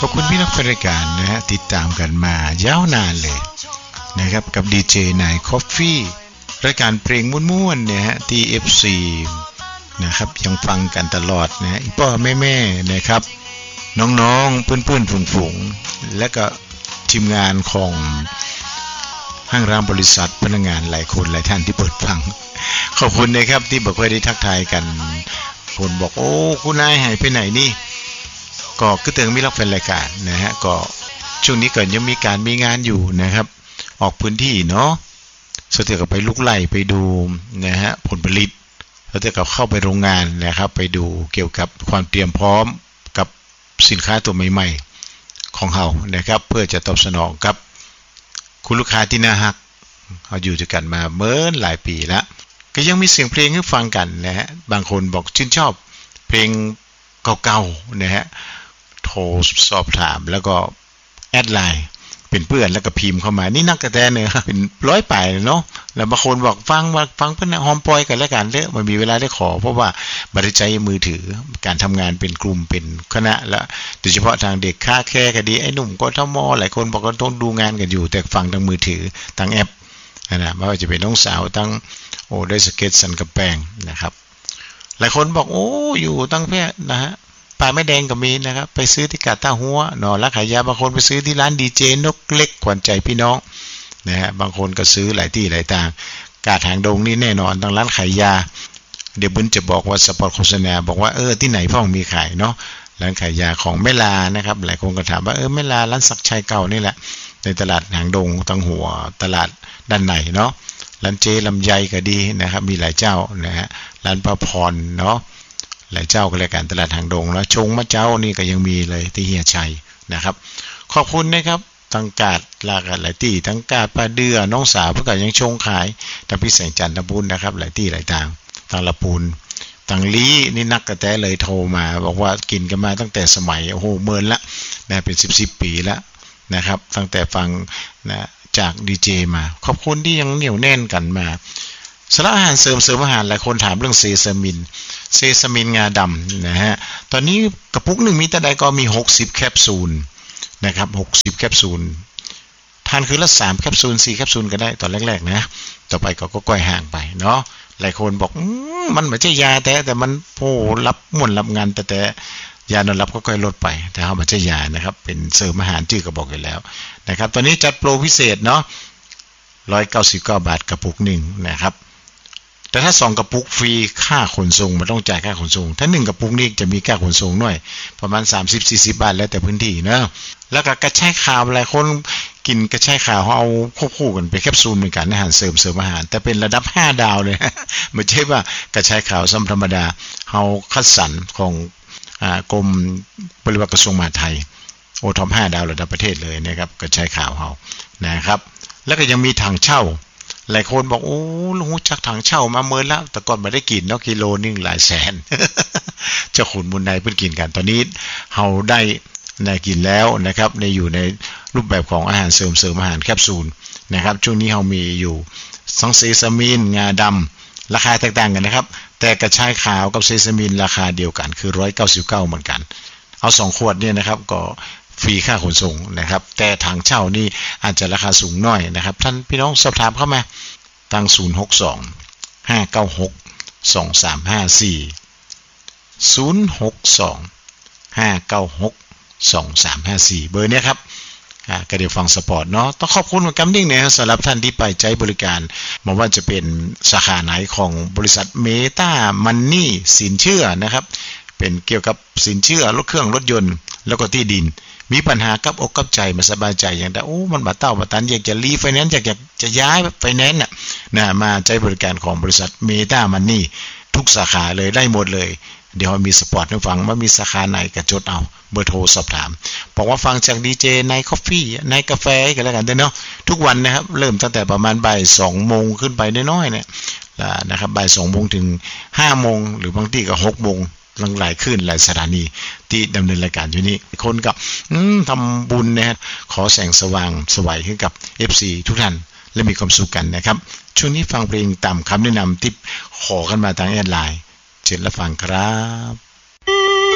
อบคุณพี่นักรายการนะฮะติดตามกันมายาวนานเลยนะครับกับดีเจนายคอฟฟี่รายการเพลงม่วนๆเนี่ยฮะที่ FC นะครับยังฟังกันตลอดนะพ่อแม่ๆนะครับน้องๆเพื่อนๆฝูงๆและก็ทีมงานของห้างร้านบริษัทพนักงานหลายคนหลายท่านที่เปิดฟังขอบคุณนะครับที่บอกว่าได้ทักทายกันคนบอกโอ้คุณนายหายไปไหนนี่ก็คือเตือนมีรักแฟนรายการนะฮะก็ช่วงนี้เกิดยังมีการมีงานอยู่นะครับออกพื้นที่เนาะสุดท้ายก็ไปลุกไล่ไปดูนะฮะผลผลิตแล้วแต่ก็เข้าไปโรงงานนะครับไปดูเกี่ยวกับความเตรียมพร้อมกับสินค้าตัวใหม่ๆของเรานะครับเพื่อจะตอบสนองกับคุณลูกค้าที่น่าฮักเราอยู่ด้วยกันมาเมื่อหลายปีแล้วก็ยังมีเสียงเพลงให้ฟังกันนะฮะบางคนบอกชื่นชอบเพลงเก่าๆนะฮะโทรสอบถามแล้วก็แอดไลน์เป็นเพื่อนแล้วก็พิมพ์เข้ามานี่นักกระแตเนี่ยเป็นร้อยป่ายเนาะแล้วบางคนบอกฟังเพื่อนหอมปอยกันแล้วกันเด้อมันมีเวลาได้ขอเพราะว่าบริใจมือถือการทำงานเป็นกลุ่มเป็นคณะและโดยเฉพาะทางเด็กค่าแค่ก็ดีไอ้หนุ่มก็ทมหลายคนบอกว่าต้องดูงานกันอยู่แต่ฟังทางมือถือทางแอปนะไม่ว่าจะเป็นน้องสาวทั้งได้สเก็ตสันกับแปงนะครับหลายคนบอกโอ้อยู่ตั้งแพร่นะฮะปลาไม่แดงก็มีนะครับไปซื้อที่กาดท่าหัวหนอร้านขายยาบางคนไปซื้อที่ร้านดีเจนกเล็กขวัญใจพี่น้องนะฮะบางคนก็ซื้อหลายที่หลายทางกาดหางดงนี่แน่นอนทางร้านขายยาเดี๋ยวบุญจะบอกว่าสปอตโฆษณาบอกว่าที่ไหนพ่อมีขายเนาะร้านขายยาของแม่ลานะครับหลายคนก็ถามว่าแม่ลาร้านศักชัยเก่านี่แหละในตลาดหางดงตังหัวตลาดด้านในเนาะร้านเจลำไยก็ดีนะครับมีหลายเจ้านะฮะร้านประพรเนาะหลายเจ้าก็รายการตลาดหางดงแล้วชงมะเจ้านี่ก็ยังมีเลยที่เฮียชัยนะครับขอบคุณนะครับตั้งกาดลากหลายที่ตั้งกาดปลาเดือน้องสาวเพื่อก็ยังชงขายทั้งพี่แสงจันทบุญนะครับหลายที่หลายทางทางละปูนทางลี้นี่นักกระแตเลยโทรมาบอกว่ากินกันมาตั้งแต่สมัยโอ้โหเมินละนะเป็น10ปีแล้วนะครับตั้งแต่ฟังนะจากดีเจมาขอบคุณที่ยังเหนียวแน่นกันมาสารอาหารเสริมอาหารหลายคนถามเรื่องเซซามินงาดำนะฮะตอนนี้กระปุกหนึ่งมีแต่ใดก็มี60แคปซูลนะครับ60แคปซูลทานคือละ3แคปซูล4แคปซูลก็ได้ตอนแรกๆนะต่อไปก็ก้อยห่างไปเนาะหลายคนบอกมันไม่ใช่ยาแต่มันโอ้รับม่วนรับงานแต่ยานอนรับก็ค่อยลดไปแต่เอามาใช้ยานะครับเป็นเสริมอาหารชื่อก็บอกอยู่แล้วนะครับตอนนี้จัดโปรพิเศษเนาะ199 บาทกระปุกหนึ่งนะครับแต่ถ้า2กระปุกฟรีค่าขนส่งมันต้องจ่ายค่าขนส่งถ้า1กระปุกนี่จะมีค่าขนส่งหน่อยประมาณ30-40 บาทแล้วแต่พื้นที่นะแล้วก็กระชายขาวหลายคนกินกระชายขาวเอาควบคู่กันไปแคปซูลเหมือนกันอาหารเสริมอาหารแต่เป็นระดับ5ดาวเลยไม่ใช่ว่ากระชายขาวธรรมดาเฮาคัดสรรของกรมปฏิบัติกระทรวงมหาดไทยโอท็อป5ดาวระดับประเทศเลยนะครับกระชายขาวเฮานะครับแล้วก็ยังมีถังเช่าหลายคนบอกโอ้ลุงจักถังเช่ามาเมินแล้วแต่ก่อนไม่ได้กินเนาะกิโลนึงหลายแสน เจ้าขุนบุญนายเพิ่งกินกันตอนนี้เฮาได้กินแล้วนะครับในอยู่ในรูปแบบของอาหารเสริมอาหารแคปซูลนะครับช่วงนี้เฮามีอยู่2เซซามินงาดำราคาแตกต่างกันนะครับแต่กระชายขาวกับเซซามินราคาเดียวกันคือ199เหมือนกันเอา2ขวดเนี่ยนะครับก็ฟรีค่าขนส่งนะครับแต่ถังเช่านี่อาจจะราคาสูงหน่อยนะครับท่านพี่น้องสอบถามเข้ามาทาง062-596-2354 เบอร์เนี้ยครับก็เดี๋ยวฟังสปอร์ตเนาะต้องขอบคุณเหมือนกันนิ่งนะสำหรับท่านที่ไปใช้บริการไม่ว่าจะเป็นสาขาไหนของบริษัทเมตามันนี่สินเชื่อนะครับเป็นเกี่ยวกับสินเชื่อรถเครื่องรถยนต์แล้วก็ที่ดินมีปัญหากับอกกับใจมาสบายใจอย่างแต่มันบาเต้าบาตันอยากจะรีไฟแนนซ์อยากจะย้ายไฟแนนซ์นะมาใช้บริการของบริษัทเมตามันนี่ทุกสาขาเลยได้หมดเลยเดี๋ยวมีสปอร์ตให้ฟังว่ามีสาขาไหนก็จดเอาเบอร์โทรสอบถามบอกว่าฟังจากดีเจในคอฟฟี่ในกาแฟกันแล้วกันเนาะทุกวันนะครับเริ่มตั้งแต่ประมาณบ่าย 2 โมงขึ้นไปน้อยๆเนี่ยนะครับบ่าย 2 โมงถึง 5 โมงหรือบางที่ก็ 6 โมงหลายขึ้นหลายสถานีที่ดำเนินรายการอยู่นี้คนกับทำบุญนะฮะขอแสงสว่างสวัยให้กับ FC ทุกท่านและมีความสุขกันนะครับช่วงนี้ฟังเพลงตามคำแนะนำที่ขอกันมาทางแอดไลน์เชิญรับฟังครับ